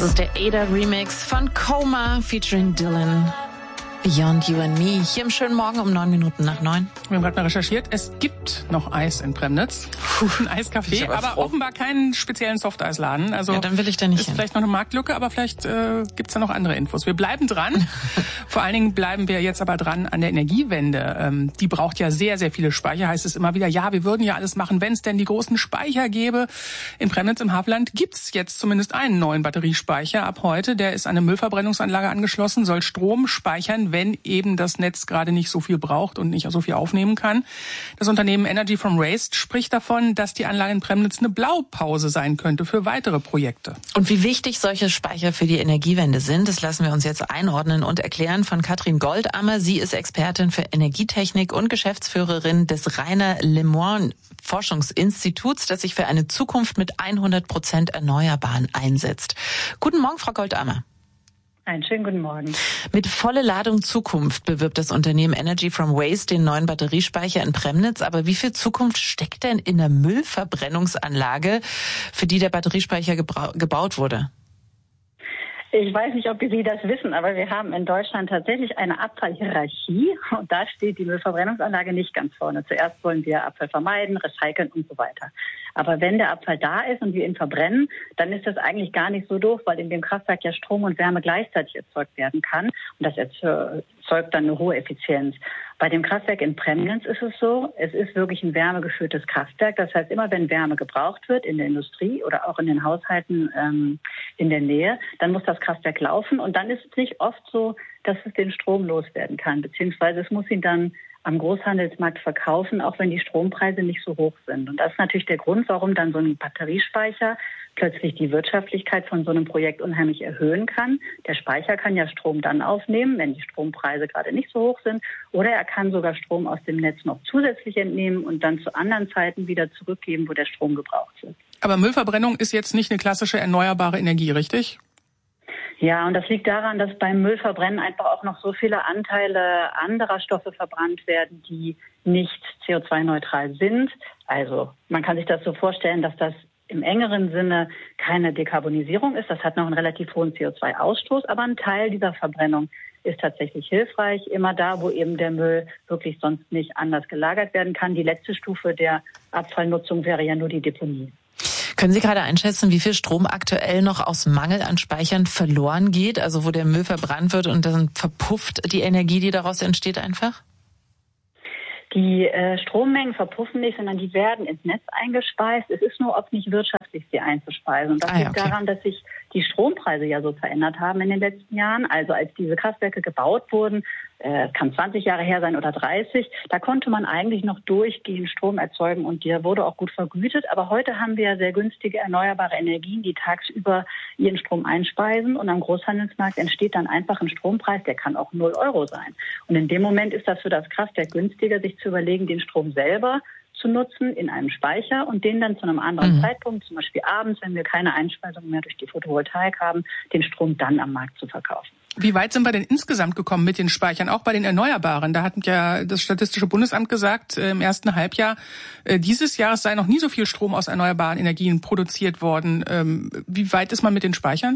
ist der Ada-Remix von Coma featuring Dylan. Beyond You and Me, hier im schönen Morgen um 9 Minuten nach 9. Wir haben gerade mal recherchiert, es gibt noch Eis in Premnitz, ein Eiscafé, aber offenbar keinen speziellen Softeisladen. Also ja, dann will ich da nicht ist hin. Vielleicht noch eine Marktlücke, aber vielleicht gibt's da noch andere Infos. Wir bleiben dran. Vor allen Dingen bleiben wir jetzt aber dran an der Energiewende. Die braucht ja sehr, sehr viele Speicher, heißt es immer wieder. Ja, wir würden ja alles machen, wenn es denn die großen Speicher gäbe. In Premnitz im Havelland gibt's jetzt zumindest einen neuen Batteriespeicher ab heute. Der ist an eine Müllverbrennungsanlage angeschlossen, soll Strom speichern, wenn eben das Netz gerade nicht so viel braucht und nicht so viel aufnehmen kann. Das Unternehmen Energy from Waste spricht davon, dass die Anlage in Premnitz eine Blaupause sein könnte für weitere Projekte. Und wie wichtig solche Speicher für die Energiewende sind, das lassen wir uns jetzt einordnen und erklären von Katrin Goldammer. Sie ist Expertin für Energietechnik und Geschäftsführerin des Rainer Lemoine Forschungsinstituts, das sich für eine Zukunft mit 100% Erneuerbaren einsetzt. Guten Morgen, Frau Goldammer. Einen schönen guten Morgen. Mit volle Ladung Zukunft bewirbt das Unternehmen Energy from Waste den neuen Batteriespeicher in Premnitz. Aber wie viel Zukunft steckt denn in der Müllverbrennungsanlage, für die der Batteriespeicher gebaut wurde? Ich weiß nicht, ob Sie das wissen, aber wir haben in Deutschland tatsächlich eine Abfallhierarchie und da steht die Müllverbrennungsanlage nicht ganz vorne. Zuerst wollen wir Abfall vermeiden, recyceln und so weiter. Aber wenn der Abfall da ist und wir ihn verbrennen, dann ist das eigentlich gar nicht so doof, weil in dem Kraftwerk ja Strom und Wärme gleichzeitig erzeugt werden kann und das erzeugt dann eine hohe Effizienz. Bei dem Kraftwerk in Premnitz ist es so, es ist wirklich ein wärmegeführtes Kraftwerk. Das heißt, immer wenn Wärme gebraucht wird in der Industrie oder auch in den Haushalten in der Nähe, dann muss das Kraftwerk laufen und dann ist es nicht oft so, dass es den Strom loswerden kann, beziehungsweise es muss ihn dann am Großhandelsmarkt verkaufen, auch wenn die Strompreise nicht so hoch sind. Und das ist natürlich der Grund, warum dann so ein Batteriespeicher plötzlich die Wirtschaftlichkeit von so einem Projekt unheimlich erhöhen kann. Der Speicher kann ja Strom dann aufnehmen, wenn die Strompreise gerade nicht so hoch sind. Oder er kann sogar Strom aus dem Netz noch zusätzlich entnehmen und dann zu anderen Zeiten wieder zurückgeben, wo der Strom gebraucht wird. Aber Müllverbrennung ist jetzt nicht eine klassische erneuerbare Energie, richtig? Ja, und das liegt daran, dass beim Müllverbrennen einfach auch noch so viele Anteile anderer Stoffe verbrannt werden, die nicht CO2-neutral sind. Also man kann sich das so vorstellen, dass das im engeren Sinne keine Dekarbonisierung ist. Das hat noch einen relativ hohen CO2-Ausstoß, aber ein Teil dieser Verbrennung ist tatsächlich hilfreich. Immer da, wo eben der Müll wirklich sonst nicht anders gelagert werden kann. Die letzte Stufe der Abfallnutzung wäre ja nur die Deponie. Können Sie gerade einschätzen, wie viel Strom aktuell noch aus Mangel an Speichern verloren geht? Also wo der Müll verbrannt wird und dann verpufft die Energie, die daraus entsteht, einfach? Die Strommengen verpuffen nicht, sondern die werden ins Netz eingespeist. Es ist nur oft nicht wirtschaftlich, sie einzuspeisen. Und das liegt daran, dass sich die Strompreise ja so verändert haben in den letzten Jahren. Also als diese Kraftwerke gebaut wurden, kann 20 Jahre her sein oder 30, da konnte man eigentlich noch durchgehend Strom erzeugen und der wurde auch gut vergütet. Aber heute haben wir ja sehr günstige erneuerbare Energien, die tagsüber ihren Strom einspeisen und am Großhandelsmarkt entsteht dann einfach ein Strompreis, der kann auch 0 Euro sein. Und in dem Moment ist das für das Kraftwerk günstiger, sich zu überlegen, den Strom selber zu nutzen in einem Speicher und den dann zu einem anderen Zeitpunkt, zum Beispiel abends, wenn wir keine Einspeisung mehr durch die Photovoltaik haben, den Strom dann am Markt zu verkaufen. Wie weit sind wir denn insgesamt gekommen mit den Speichern, auch bei den Erneuerbaren? Da hat ja das Statistische Bundesamt gesagt, im ersten Halbjahr dieses Jahres sei noch nie so viel Strom aus erneuerbaren Energien produziert worden. Wie weit ist man mit den Speichern?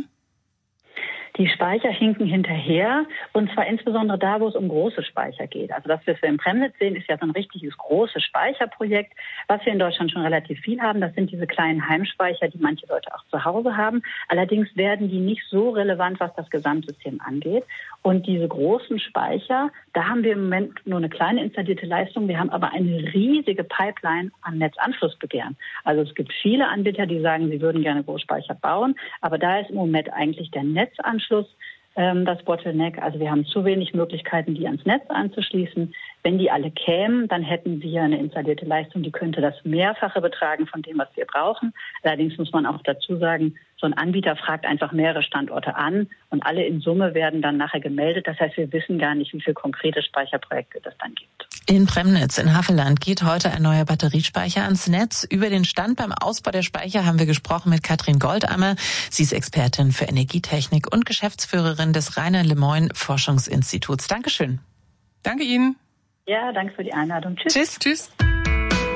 Die Speicher hinken hinterher und zwar insbesondere da, wo es um große Speicher geht. Also das, was wir in Premnitz sehen, ist ja so ein richtiges großes Speicherprojekt. Was wir in Deutschland schon relativ viel haben, das sind diese kleinen Heimspeicher, die manche Leute auch zu Hause haben. Allerdings werden die nicht so relevant, was das Gesamtsystem angeht. Und diese großen Speicher, da haben wir im Moment nur eine kleine installierte Leistung. Wir haben aber eine riesige Pipeline an Netzanschlussbegehren. Also es gibt viele Anbieter, die sagen, sie würden gerne Großspeicher bauen. Aber da ist im Moment eigentlich der Netzanschluss das Bottleneck. Also wir haben zu wenig Möglichkeiten, die ans Netz anzuschließen. Wenn die alle kämen, dann hätten wir eine installierte Leistung, die könnte das Mehrfache betragen von dem, was wir brauchen. Allerdings muss man auch dazu sagen, so ein Anbieter fragt einfach mehrere Standorte an und alle in Summe werden dann nachher gemeldet. Das heißt, wir wissen gar nicht, wie viele konkrete Speicherprojekte das dann gibt. In Premnitz, in Havelland, geht heute ein neuer Batteriespeicher ans Netz. Über den Stand beim Ausbau der Speicher haben wir gesprochen mit Katrin Goldammer. Sie ist Expertin für Energietechnik und Geschäftsführerin des Rainer Lemoine Forschungsinstituts. Dankeschön. Danke Ihnen. Ja, danke für die Einladung. Tschüss. Tschüss.